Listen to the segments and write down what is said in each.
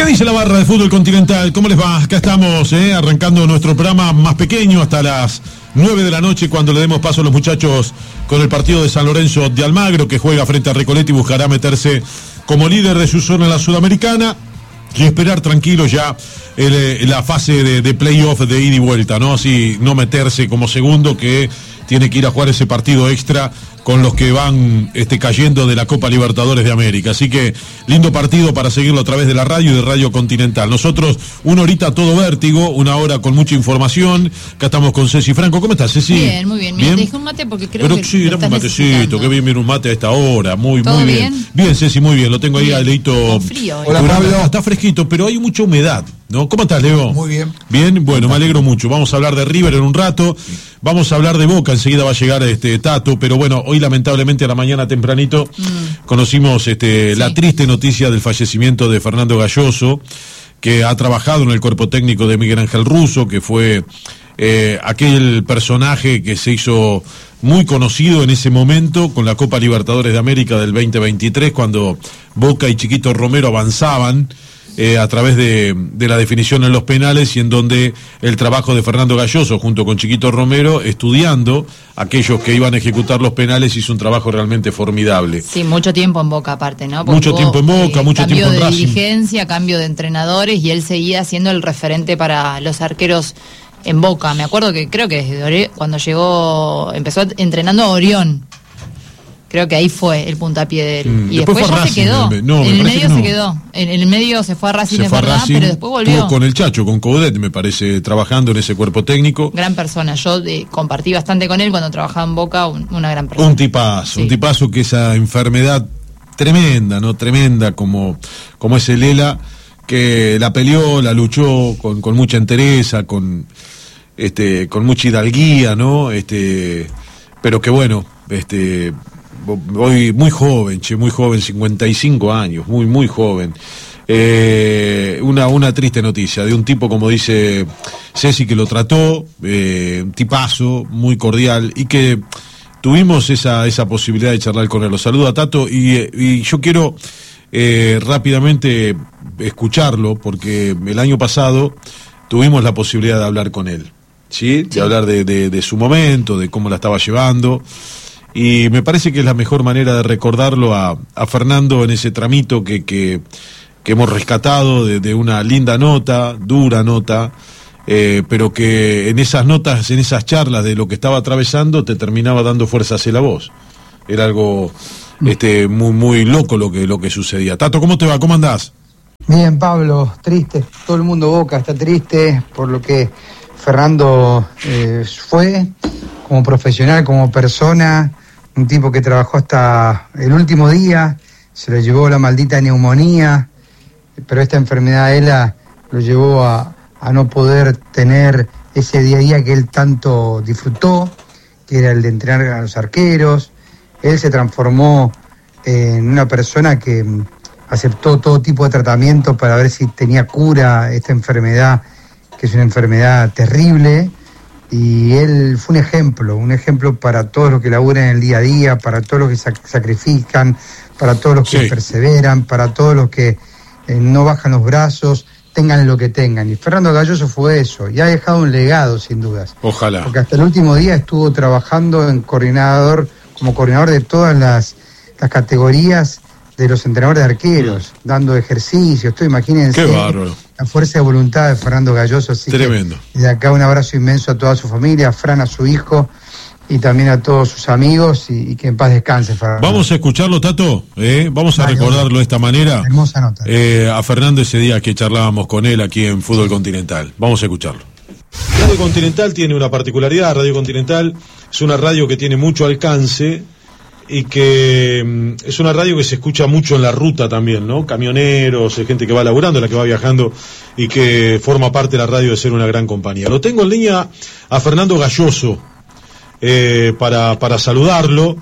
dice la barra de Fútbol Continental? ¿Cómo les va? Acá estamos, arrancando nuestro programa más pequeño hasta las 9 de la noche, cuando le demos paso a los muchachos con el partido de San Lorenzo de Almagro, que juega frente a Recoleta y buscará meterse como líder de su zona en la Sudamericana y esperar tranquilo ya la fase de playoff de ida y vuelta, ¿no? Así no meterse como segundo, que tiene que ir a jugar ese partido extra con los que van cayendo de la Copa Libertadores de América. Así que lindo partido para seguirlo a través de la radio y de Radio Continental. Nosotros, una horita todo vértigo, una hora con mucha información. Acá estamos con Ceci Franco. ¿Cómo estás, Ceci? Bien, muy bien. Mira, te dejé un mate porque creo que sí, era un matecito, que bien viene un mate a esta hora. Muy bien. Bien. Bien, Ceci, muy bien. Lo tengo ahí a Leito. Con frío. Hola, Pablo. Está fresquito, pero hay mucha humedad, ¿no? ¿Cómo estás, Leo? Muy bien. Bien, bueno, me alegro mucho. Vamos a hablar de River en un rato. Vamos a hablar de Boca, enseguida va a llegar Tato, pero bueno, hoy lamentablemente a la mañana tempranito conocimos la triste noticia del fallecimiento de Fernando Galloso, que ha trabajado en el cuerpo técnico de Miguel Ángel Russo, que fue aquel personaje que se hizo muy conocido en ese momento con la Copa Libertadores de América del 2023, cuando Boca y Chiquito Romero avanzaban a través de la definición en los penales, y en donde el trabajo de Fernando Galloso junto con Chiquito Romero, estudiando aquellos que iban a ejecutar los penales, hizo un trabajo realmente formidable. Sí, mucho tiempo en Boca aparte, ¿no? Porque mucho tiempo en Boca, mucho tiempo en Racing. Cambio de dirigencia, cambio de entrenadores, y él seguía siendo el referente para los arqueros en Boca. Me acuerdo que creo que desde cuando llegó, empezó entrenando a Orión. Creo que ahí fue el puntapié de él. Y después ya Racing, se quedó. En el medio se quedó. En el medio se fue a Racing, es verdad, pero después volvió. Estuvo con el Chacho, con Coudet, me parece, trabajando en ese cuerpo técnico. Gran persona. Yo compartí bastante con él cuando trabajaba en Boca, una gran persona. Un tipazo, que esa enfermedad tremenda, ¿no? Tremenda como es el ELA, que la peleó, la luchó con mucha entereza, con mucha hidalguía, ¿no? Pero que bueno, hoy muy joven, 55 años, muy joven. Una triste noticia de un tipo, como dice Ceci, que lo trató, un tipazo, muy cordial, y que tuvimos esa posibilidad de charlar con él. Lo saludo a Tato, y yo quiero rápidamente escucharlo, porque el año pasado tuvimos la posibilidad de hablar con él, ¿sí? De hablar de su momento, de cómo la estaba llevando. Y me parece que es la mejor manera de recordarlo a Fernando en ese tramito que hemos rescatado de una linda nota, dura nota, pero que en esas notas, en esas charlas de lo que estaba atravesando, te terminaba dando fuerzas en la voz. Era algo muy loco lo que sucedía. Tato, ¿cómo te va? ¿Cómo andás? Bien, Pablo, triste. Todo el mundo Boca está triste por lo que Fernando fue como profesional, como persona. Un tipo que trabajó hasta el último día, se lo llevó la maldita neumonía, pero esta enfermedad él lo llevó a no poder tener ese día a día que él tanto disfrutó, que era el de entrenar a los arqueros. Él se transformó en una persona que aceptó todo tipo de tratamiento para ver si tenía cura esta enfermedad, que es una enfermedad terrible. Y él fue un ejemplo para todos los que laburan en el día a día, para todos los que sacrifican, para todos los que perseveran, para todos los que no bajan los brazos, tengan lo que tengan. Y Fernando Galloso fue eso, y ha dejado un legado, sin dudas. Ojalá. Porque hasta el último día estuvo trabajando como coordinador de todas las categorías de los entrenadores de arqueros, dando ejercicios, imagínense. Qué bárbaro. La fuerza de voluntad de Fernando Galloso. Así tremendo. Que de acá un abrazo inmenso a toda su familia, a Fran, a su hijo, y también a todos sus amigos, y que en paz descanse, Fernando. Vamos a escucharlo, Tato, vamos a recordarlo de esta manera. Hermosa nota. A Fernando ese día que charlábamos con él aquí en Fútbol Continental. Vamos a escucharlo. Radio Continental tiene una particularidad. Radio Continental es una radio que tiene mucho alcance, y que es una radio que se escucha mucho en la ruta también, ¿no? Camioneros, gente que va laburando, la que va viajando, y que forma parte de la radio de ser una gran compañía. Lo tengo en línea a Fernando Galloso para saludarlo.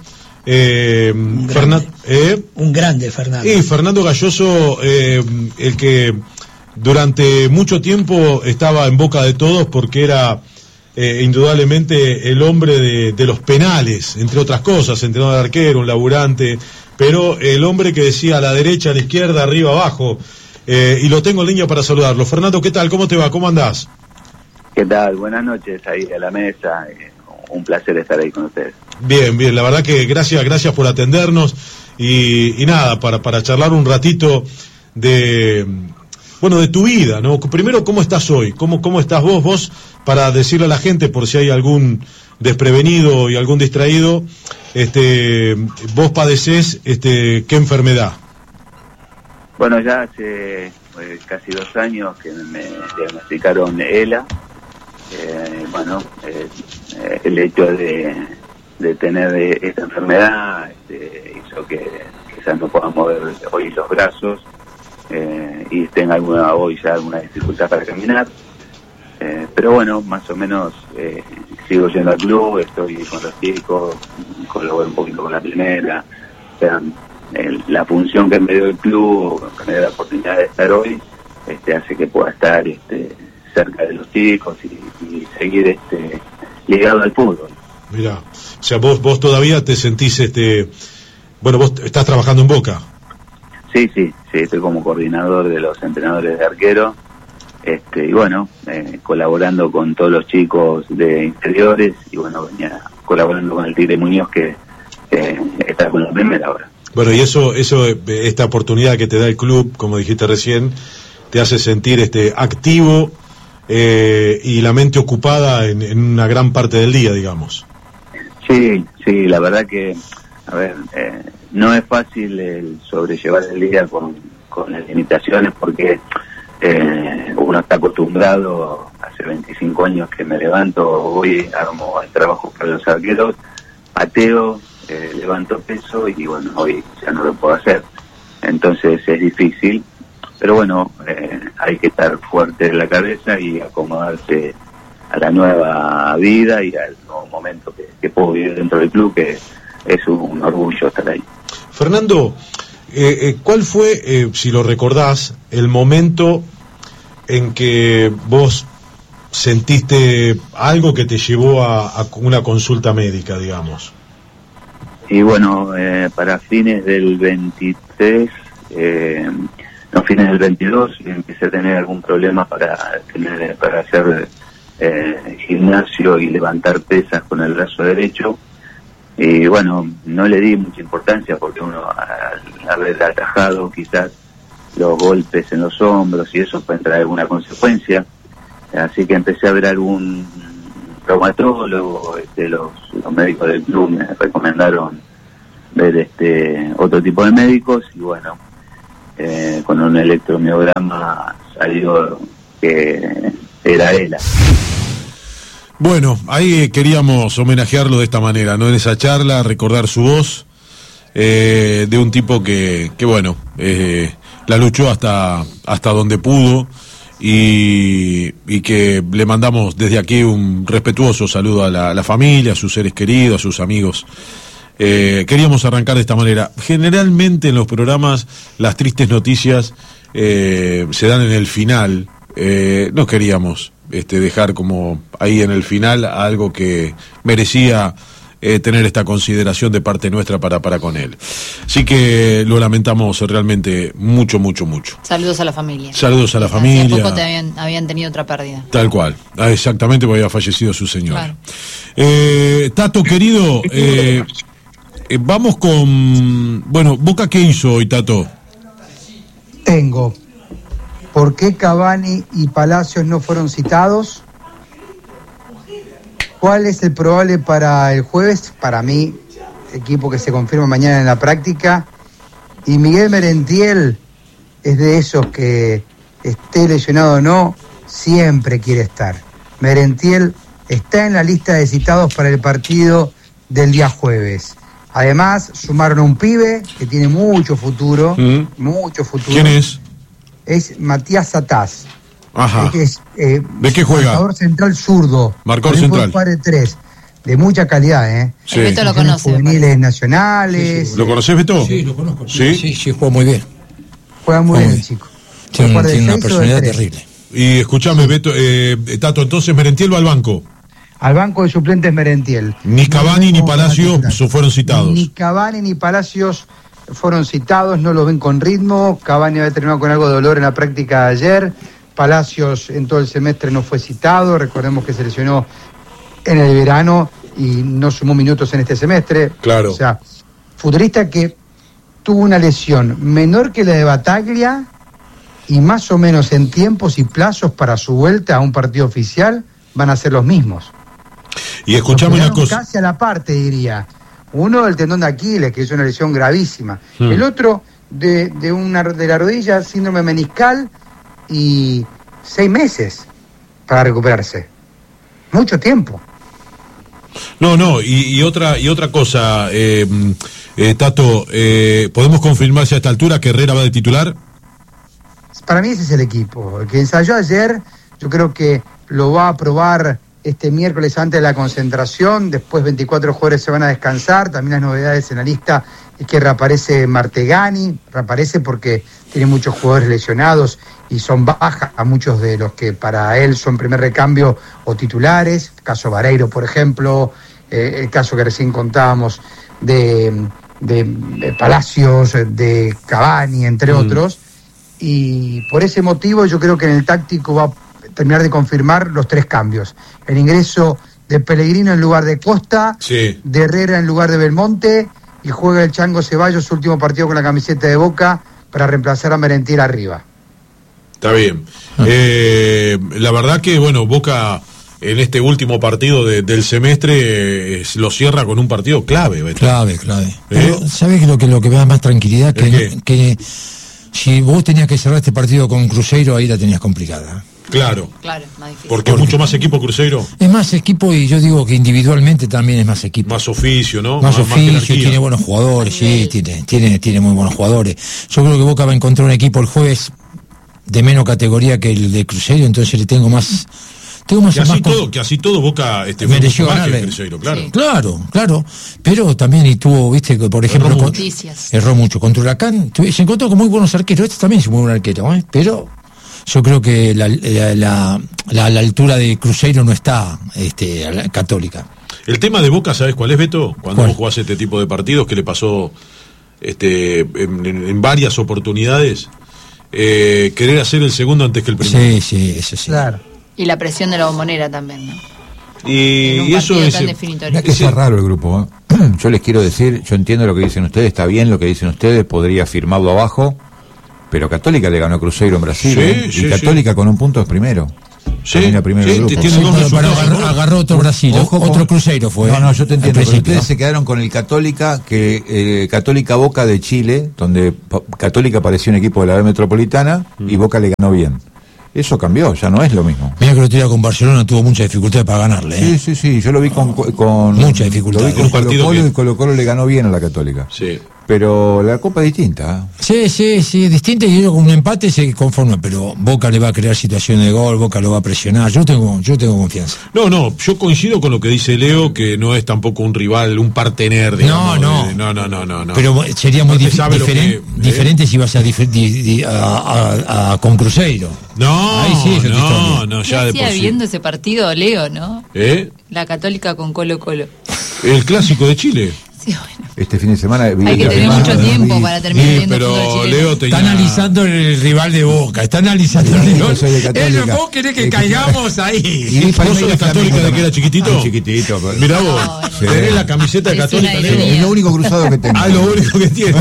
Un grande Fernando. Y Fernando Galloso, el que durante mucho tiempo estaba en boca de todos porque era indudablemente el hombre de los penales, entre otras cosas, entrenador de arquero, un laburante, pero el hombre que decía a la derecha, a la izquierda, arriba, abajo, y lo tengo en línea para saludarlo. Fernando, ¿qué tal? ¿Cómo te va? ¿Cómo andás? ¿Qué tal? Buenas noches ahí a la mesa. Un placer estar ahí con ustedes. Bien, bien. La verdad que gracias por atendernos y nada, para charlar un ratito de tu vida, ¿no? Primero, ¿cómo estás hoy? ¿Cómo estás vos? Para decirle a la gente, por si hay algún desprevenido y algún distraído, vos padecés, ¿qué enfermedad? Bueno, ya hace casi 2 años que me diagnosticaron ELA. El hecho de tener esta enfermedad hizo que quizás no pueda mover hoy los brazos y tenga alguna dificultad para caminar. Pero bueno, más o menos sigo yendo al club, estoy con los chicos, colaboro un poquito con la primera. O sea, la función que me dio el club, que me dio la oportunidad de estar hoy, hace que pueda estar cerca de los chicos y seguir ligado al fútbol. Mirá, o sea, vos todavía te sentís, vos estás trabajando en Boca. Sí, estoy como coordinador de los entrenadores de arquero, y bueno, colaborando con todos los chicos de inferiores, y bueno, venía colaborando con el Tigre Muñoz, que está con la primera ahora. Bueno, y eso, esta oportunidad que te da el club, como dijiste recién, te hace sentir activo y la mente ocupada en una gran parte del día, digamos. Sí, la verdad que, no es fácil el sobrellevar el día con las limitaciones, porque uno está acostumbrado, hace 25 años que me levanto, voy, armo el trabajo para los arqueros, pateo, levanto peso, y bueno, hoy ya no lo puedo hacer, entonces es difícil, pero bueno, hay que estar fuerte en la cabeza y acomodarse a la nueva vida y al nuevo momento que puedo vivir dentro del club, que es un orgullo estar ahí. Fernando, ¿cuál fue, si lo recordás, el momento en que vos sentiste algo que te llevó a una consulta médica, digamos? Y bueno, para fines del 23, fines del 22, empecé a tener algún problema para hacer gimnasio y levantar pesas con el brazo derecho. Y bueno, no le di mucha importancia, porque uno, al haber atajado quizás los golpes en los hombros y eso puede traer alguna consecuencia, así que empecé a ver algún traumatólogo. Los médicos del club me recomendaron ver otro tipo de médicos, y bueno, con un electromiograma salió que era ELA. Bueno, ahí queríamos homenajearlo de esta manera, ¿no? En esa charla, recordar su voz, de un tipo que bueno, la luchó hasta donde pudo, y que le mandamos desde aquí un respetuoso saludo a la familia, a sus seres queridos, a sus amigos. Queríamos arrancar de esta manera. Generalmente en los programas las tristes noticias se dan en el final. No queríamos dejar como ahí en el final algo que merecía tener esta consideración de parte nuestra para con él. Así que lo lamentamos realmente mucho. Saludos a la familia. Saludos a la familia. Hace poco habían tenido otra pérdida. Tal cual, exactamente, porque había fallecido su señora. Claro. Tato, querido, vamos con... Bueno, ¿Boca qué hizo hoy, Tato? ¿Por qué Cavani y Palacios no fueron citados? ¿Cuál es el probable para el jueves? Para mí, equipo que se confirma mañana en la práctica. Y Miguel Merentiel es de esos que, esté lesionado o no, siempre quiere estar. Merentiel está en la lista de citados para el partido del día jueves. Además, sumaron a un pibe que tiene mucho futuro. ¿Quién es? Es Matías Satás. Ajá. ¿De qué juega? Marcador central zurdo. Marcador central. Padre 3. De mucha calidad, Sí. Beto lo conoce. Juveniles nacionales. Sí. ¿Lo conocés, Beto? Sí, lo conozco. Sí, juega muy bien. Juega muy bien el chico. Tiene una personalidad terrible. Y escuchame, Beto, Tato, entonces Merentiel va al banco. Al banco de suplentes Merentiel. Ni Cavani ni Palacios fueron citados. Ni Cavani ni Palacios fueron citados, no los ven con ritmo. Cavani había terminado con algo de dolor en la práctica de ayer. Palacios en todo el semestre no fue citado, recordemos que se lesionó en el verano y no sumó minutos en este semestre. Claro. O sea, futbolista que tuvo una lesión menor que la de Bataglia y más o menos en tiempos y plazos para su vuelta a un partido oficial van a ser los mismos. Y escuchame una cosa. Casi a la parte, diría. Uno del tendón de Aquiles, que es una lesión gravísima. El otro de la rodilla, síndrome meniscal, y 6 meses para recuperarse. Mucho tiempo. No, y otra cosa, Tato, ¿podemos confirmar ya a esta altura que Herrera va de titular? Para mí ese es el equipo. El que ensayó ayer, yo creo que lo va a probar este miércoles antes de la concentración. Después 24 jugadores se van a descansar. También las novedades en la lista es que reaparece Martegani. Reaparece porque tiene muchos jugadores lesionados y son bajas a muchos de los que para él son primer recambio o titulares. El caso Vareiro, por ejemplo. El caso que recién contábamos de Palacios, de Cavani, entre otros. Y por ese motivo yo creo que en el táctico va a terminar de confirmar los 3 cambios. El ingreso de Pellegrino en lugar de Costa, de Herrera en lugar de Belmonte, y juega el Chango Ceballos su último partido con la camiseta de Boca para reemplazar a Merentiel arriba. Está bien. La verdad que, bueno, Boca en este último partido del semestre lo cierra con un partido clave. Clave. Pero, ¿sabes lo que me da más tranquilidad? Que si vos tenías que cerrar este partido con Cruzeiro, ahí la tenías complicada. Claro, más difícil. Porque es mucho más equipo Cruzeiro. Es más equipo y yo digo que individualmente también es más equipo. Más oficio, ¿no? Más oficio, tiene buenos jugadores, sí, tiene muy buenos jugadores. Yo creo que Boca va a encontrar un equipo el jueves de menos categoría que el de Cruzeiro, entonces le tengo más... Que así todo Boca mereció ganarle. Cruzeiro, claro. Sí. Claro, pero también tuvo, viste, que por ejemplo erró mucho contra Huracán, se encontró con muy buenos arqueros, este también es un muy buen arquero, pero yo creo que la altura de Cruzeiro no está a la Católica. El tema de Boca, ¿sabes cuál es, Beto? Cuando vos jugás este tipo de partidos, que le pasó en varias oportunidades, querer hacer el segundo antes que el primero. Sí, eso sí. Claro. Y la presión de la Bombonera también, ¿no? Y eso es... Mirá que es raro el grupo, ¿eh? Yo les quiero decir, yo entiendo lo que dicen ustedes, está bien lo que dicen ustedes, podría firmarlo abajo, pero Católica le ganó a Cruzeiro en Brasil, y Católica con un punto es primero. Termina primero el grupo. Pero agarró otro Brasil, otro Cruzeiro fue. No, yo te entiendo, pero ustedes se quedaron con el Católica, Católica Boca de Chile, donde Católica parecía un equipo de la B Metropolitana, y Boca le ganó bien. Eso cambió, ya no es lo mismo. Mira que lo tiró con Barcelona, tuvo mucha dificultad para ganarle. Sí, yo lo vi con mucha dificultad. Lo vi con Colo-Colo y Colo-Colo le ganó bien a la Católica. Sí. Pero la Copa es distinta. Sí, distinta, y yo con un empate se conforma, pero Boca le va a crear situaciones de gol, Boca lo va a presionar, yo tengo confianza. No, yo coincido con lo que dice Leo, que no es tampoco un rival, un partener, digamos. No. Pero sería muy diferente si vas con Cruzeiro. No, ya de por sí. Viendo ese partido, Leo, ¿no? La Católica con Colo-Colo. El clásico de Chile. Sí, bueno. Este fin de semana... Hay que tener mucho tiempo para terminar viendo pero Leo está analizando el rival de Boca, está analizando el rival. Vos querés que caigamos ahí. ¿Y vos sos de Católica de que era chiquitito? Chiquitito. Mirá vos, tenés la camiseta de Católica. Es lo único cruzado que tengo. Lo único que tiene.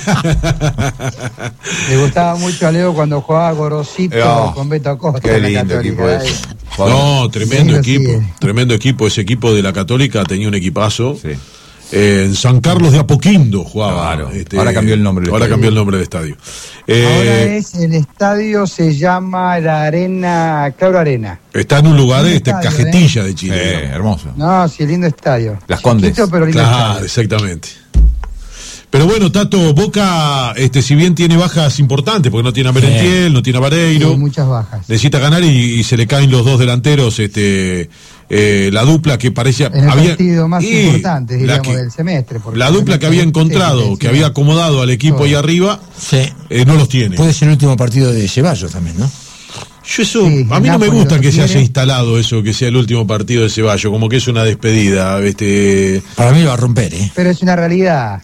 Le gustaba mucho a Leo cuando jugaba Gorosito con Beto Acosta. Qué lindo equipo ese. No, tremendo equipo. Ese equipo de la Católica tenía un equipazo. Sí. En San Carlos de Apoquindo jugaba. Claro. Ahora cambió el nombre del estadio. Ahora el estadio se llama la Arena, Claro Arena. Está en un lugar Cajetilla de Chile. Hermoso. No, sí, lindo estadio. Las Condes. Pero lindo estadio. Exactamente. Pero bueno, Tato, Boca, si bien tiene bajas importantes, porque no tiene a Merentiel, no tiene a Vareiro. Sí, muchas bajas. Necesita ganar y se le caen los dos delanteros, la dupla que parecía... En el partido más importante, digamos, del semestre. La dupla que había encontrado, que había acomodado al equipo ahí arriba, no los tiene. Puede ser el último partido de Ceballos también, ¿no? A mí no me gusta que se haya instalado eso, que sea el último partido de Ceballos, como que es una despedida. Para mí lo va a romper, Pero es una realidad.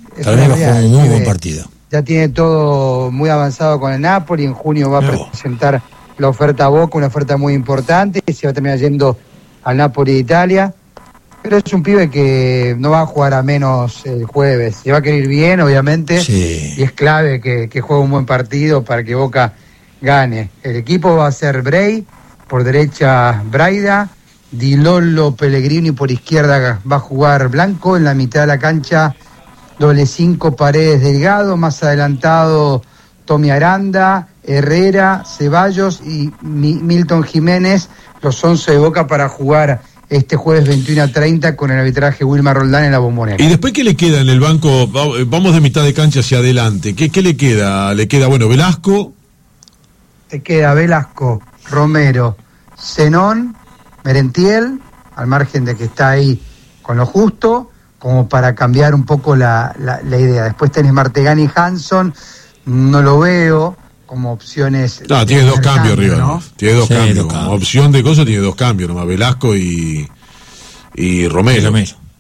Para mí fue un muy buen partido. Ya tiene todo muy avanzado con el Napoli. En junio va a presentar la oferta a Boca, una oferta muy importante. Se va a terminar yendo al Napoli de Italia. Pero es un pibe que no va a jugar a menos el jueves. Se va a querer ir bien, obviamente. Sí. Y es clave que juegue un buen partido para que Boca gane. El equipo va a ser Bray, por derecha Braida, Di Lollo Pellegrini por izquierda va a jugar Blanco, en la mitad de la cancha doble 5 Paredes Delgado, más adelantado Tommy Aranda, Herrera, Ceballos y Milton Jiménez, los 11 de Boca para jugar este jueves 21:30 con el arbitraje Wilmar Roldán en la Bombonera. ¿Y después qué le queda en el banco? Vamos de mitad de cancha hacia adelante. ¿Qué le queda? Le queda, Velasco. Te queda Velasco, Romero, Zenón, Merentiel, al margen de que está ahí con lo justo, como para cambiar un poco la idea. Después tenés Martegani y Hanson, no lo veo como opciones. No, tiene dos cambios, River, ¿no? Tiene dos cambios. Como opción de cosas tiene dos cambios, nomás Velasco y Romero.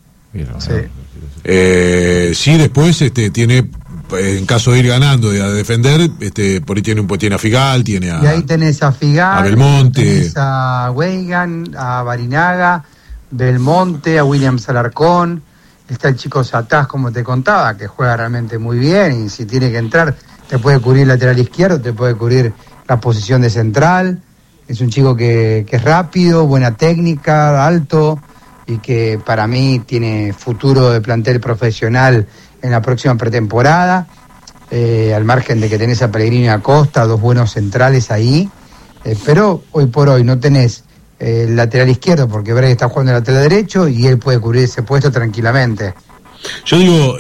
Sí, después después en caso de ir ganando y a defender, por ahí tiene a Figal, tiene a... Y ahí tenés a Figal, a Belmonte, tenés a Weigan, a Barinaga, Belmonte, a Williams Alarcón, está el chico Satás, como te contaba, que juega realmente muy bien, y si tiene que entrar, te puede cubrir el lateral izquierdo, te puede cubrir la posición de central, es un chico que es rápido, buena técnica, alto, y que para mí tiene futuro de plantel profesional en la próxima pretemporada, al margen de que tenés a Pellegrini y a Costa, dos buenos centrales ahí, pero hoy por hoy no tenés el lateral izquierdo, porque Bray está jugando el lateral derecho y él puede cubrir ese puesto tranquilamente. Yo digo,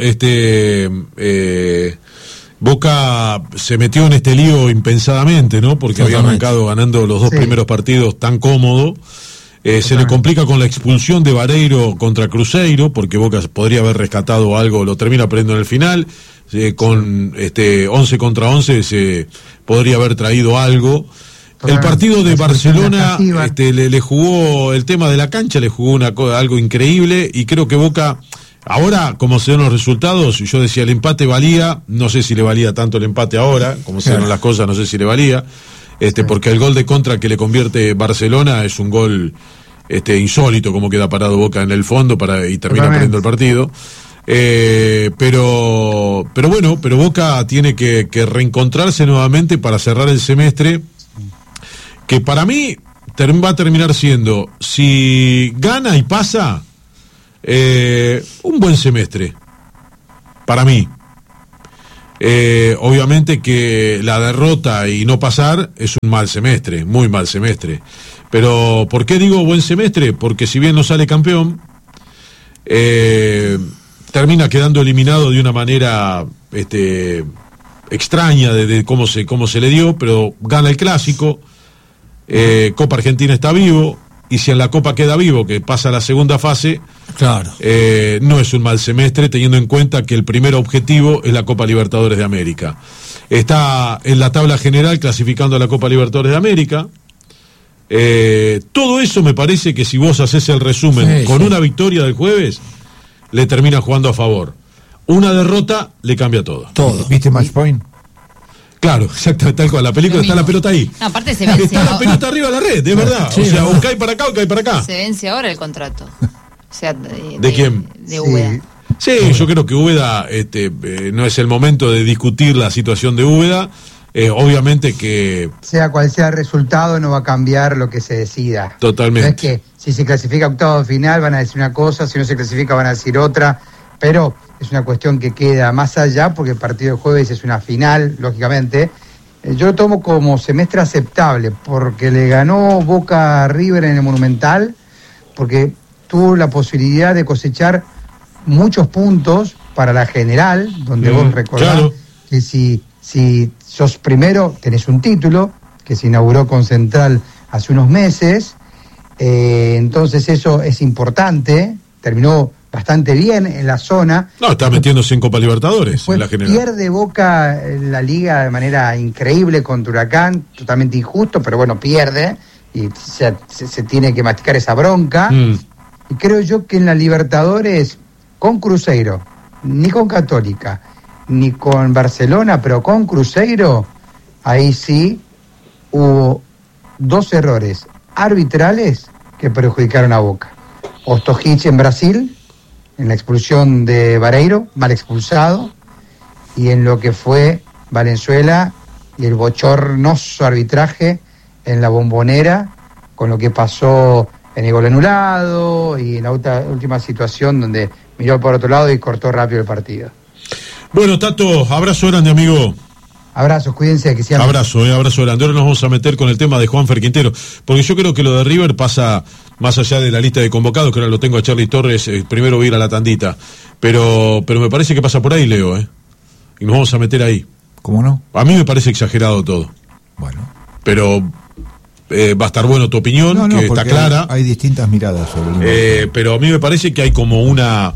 Boca se metió en este lío impensadamente, ¿no? Porque había arrancado ganando los dos primeros partidos tan cómodo. Se le complica con la expulsión de Vareiro contra Cruzeiro, porque Boca podría haber rescatado algo, lo termina perdiendo en el final. Con 11 contra 11 se podría haber traído algo. El partido de Barcelona le jugó el tema de la cancha, le jugó algo increíble, y creo que Boca, ahora como se dan los resultados, yo decía el empate valía, no sé si le valía tanto el empate ahora, como se dan las cosas, no sé si le valía. Porque el gol de contra que le convierte Barcelona es un gol insólito, como queda parado Boca en el fondo y termina perdiendo el partido. Pero Boca tiene que reencontrarse nuevamente para cerrar el semestre, que para mí va a terminar siendo, si gana y pasa, un buen semestre, para mí. Obviamente que la derrota y no pasar es un mal semestre, muy mal semestre. Pero ¿por qué digo buen semestre? Porque si bien no sale campeón, termina quedando eliminado de una manera extraña de cómo se le dio, pero gana el clásico, Copa Argentina está vivo, y si en la Copa queda vivo, que pasa a la segunda fase, claro, no es un mal semestre, teniendo en cuenta que el primer objetivo es la Copa Libertadores de América. Está en la tabla general clasificando a la Copa Libertadores de América. Todo eso me parece que si vos haces el resumen con una victoria del jueves, le termina jugando a favor. Una derrota le cambia todo. ¿Viste Match Point? Claro, exactamente, tal cual. La película está la pelota ahí. No, aparte se vence. Está la pelota arriba de la red, es verdad. Sí, o sea, o cae para acá o cae para acá. Se vence ahora el contrato. O sea, ¿De quién? De Úbeda. Sí, yo creo que Úbeda no es el momento de discutir la situación de Úbeda. Obviamente que... Sea cual sea el resultado, no va a cambiar lo que se decida. Totalmente. No es que si se clasifica octavo final van a decir una cosa, si no se clasifica van a decir otra, pero es una cuestión que queda más allá, porque el partido de jueves es una final, lógicamente. Yo lo tomo como semestre aceptable, porque le ganó Boca a River en el Monumental, porque tuvo la posibilidad de cosechar muchos puntos para la general, donde vos recordás que si sos primero tenés un título, que se inauguró con Central hace unos meses, entonces eso es importante, terminó bastante bien en la zona. No, está metiéndose en Copa Libertadores en la general. Pierde Boca en la liga de manera increíble contra Huracán, totalmente injusto, pero bueno, pierde y se tiene que masticar esa bronca. Y creo yo que en la Libertadores, con Cruzeiro ni con Católica, ni con Barcelona, pero con Cruzeiro, ahí sí hubo 2 errores arbitrales que perjudicaron a Boca. Ostojic en Brasil, en la expulsión de Vareiro, mal expulsado, y en lo que fue Valenzuela y el bochornoso arbitraje en la Bombonera, con lo que pasó en el gol anulado y en la última situación donde miró por otro lado y cortó rápido el partido. Bueno, Tato, abrazo grande, amigo. Abrazos, cuídense, que sean... Abrazo grande. Ahora nos vamos a meter con el tema de Juanfer Quintero, porque yo creo que lo de River pasa más allá de la lista de convocados, que ahora lo tengo a Charly Torres, primero voy a ir a la tandita, pero me parece que pasa por ahí, Leo, y nos vamos a meter ahí. ¿Cómo no? A mí me parece exagerado todo. Bueno. Pero va a estar bueno tu opinión, que está clara. Hay distintas miradas sobre el pero a mí me parece que hay como una...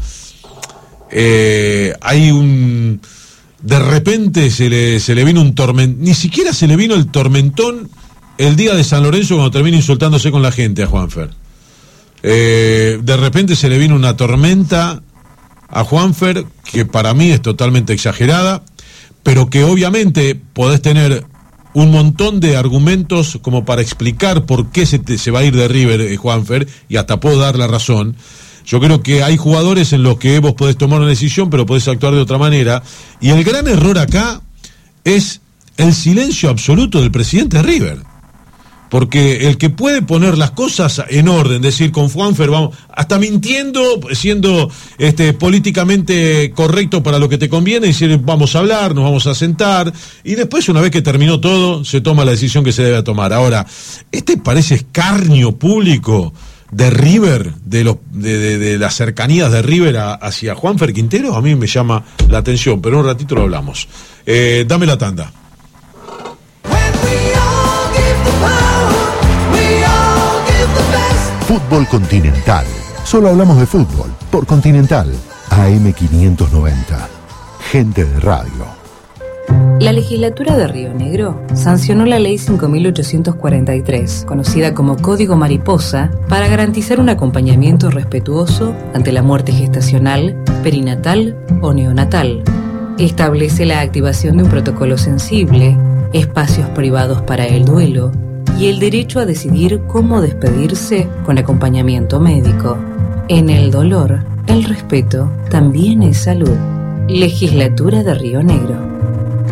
de repente se le vino un tormentón, ni siquiera se le vino el tormentón el día de San Lorenzo cuando termina insultándose con la gente a Juanfer. De repente se le vino una tormenta a Juanfer que para mí es totalmente exagerada, pero que obviamente podés tener un montón de argumentos como para explicar por qué se va a ir de River, Juanfer, y hasta puedo dar la razón. Yo creo que hay jugadores en los que vos podés tomar una decisión, pero podés actuar de otra manera. Y el gran error acá es el silencio absoluto del presidente de River. Porque el que puede poner las cosas en orden, decir con Juanfer vamos, hasta mintiendo, siendo políticamente correcto para lo que te conviene, decir vamos a hablar, nos vamos a sentar, y después una vez que terminó todo, se toma la decisión que se debe tomar. Ahora, parece escarnio público de River, de las cercanías de River hacia Juanfer Quintero, a mí me llama la atención, pero un ratito lo hablamos. Dame la tanda. Fútbol Continental. Solo hablamos de fútbol por Continental. AM590. Gente de radio. La legislatura de Río Negro sancionó la ley 5.843, conocida como Código Mariposa, para garantizar un acompañamiento respetuoso ante la muerte gestacional, perinatal o neonatal. Establece la activación de un protocolo sensible, espacios privados para el duelo y el derecho a decidir cómo despedirse con acompañamiento médico. En el dolor, el respeto también es salud. Legislatura de Río Negro.